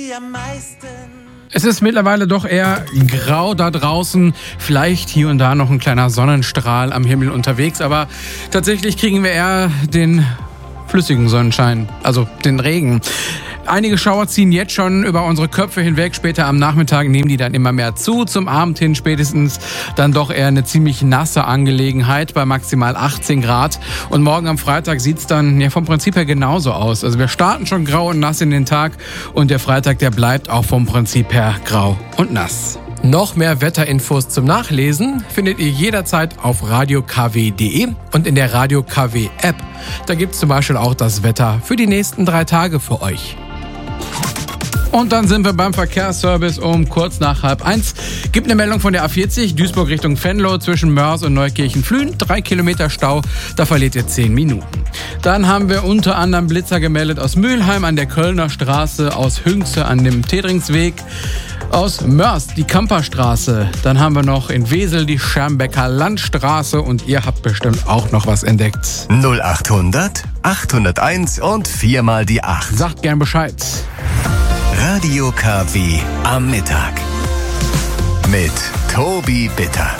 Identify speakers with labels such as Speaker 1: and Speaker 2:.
Speaker 1: Es ist mittlerweile doch eher grau da draußen, vielleicht hier und da noch ein kleiner Sonnenstrahl am Himmel unterwegs, aber tatsächlich kriegen wir eher den flüssigen Sonnenschein, also den Regen. Einige Schauer ziehen jetzt schon über unsere Köpfe hinweg. Später am Nachmittag nehmen die dann immer mehr zu. Zum Abend hin spätestens dann doch eher eine ziemlich nasse Angelegenheit bei maximal 18 Grad. Und morgen am Freitag sieht's dann vom Prinzip her genauso aus. Also wir starten schon grau und nass in den Tag und der Freitag, der bleibt auch vom Prinzip her grau und nass.
Speaker 2: Noch mehr Wetterinfos zum Nachlesen findet ihr jederzeit auf radiokw.de und in der Radio KW App. Da gibt's zum Beispiel auch das Wetter für die nächsten 3 Tage für euch.
Speaker 1: Und dann sind wir beim Verkehrsservice um kurz nach 12:30. Gibt eine Meldung von der A40, Duisburg Richtung Venlo zwischen Mörs und Neukirchen-Flühen. 3 Kilometer Stau, da verliert ihr 10 Minuten. Dann haben wir unter anderem Blitzer gemeldet aus Mülheim an der Kölner Straße, aus Hünxe an dem Tedringsweg, aus Mörs die Kamperstraße. Dann haben wir noch in Wesel die Schermbecker Landstraße und ihr habt bestimmt auch noch was entdeckt.
Speaker 3: 0800 801 und 4 mal die 8.
Speaker 1: Sagt gern Bescheid.
Speaker 3: Radio KW am Mittag mit Tobi Bitter.